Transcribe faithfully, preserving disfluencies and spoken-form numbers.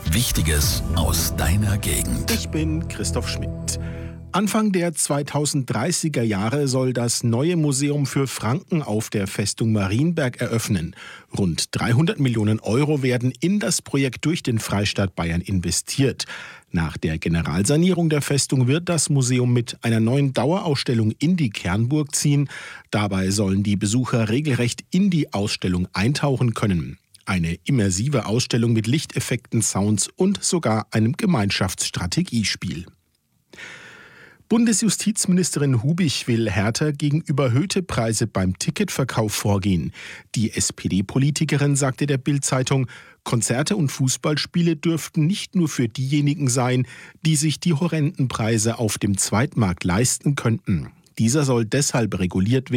Wichtiges aus deiner Gegend. Ich bin Christoph Schmidt. Anfang der zweitausenddreißiger Jahre soll das neue Museum für Franken auf der Festung Marienberg eröffnen. Rund dreihundert Millionen Euro werden in das Projekt durch den Freistaat Bayern investiert. Nach der Generalsanierung der Festung wird das Museum mit einer neuen Dauerausstellung in die Kernburg ziehen. Dabei sollen die Besucher regelrecht in die Ausstellung eintauchen können. Eine immersive Ausstellung mit Lichteffekten, Sounds und sogar einem Gemeinschaftsstrategiespiel. Bundesjustizministerin Hubich will härter gegen überhöhte Preise beim Ticketverkauf vorgehen. Die S P D-Politikerin sagte der Bild-Zeitung, Konzerte und Fußballspiele dürften nicht nur für diejenigen sein, die sich die horrenden Preise auf dem Zweitmarkt leisten könnten. Dieser soll deshalb reguliert werden,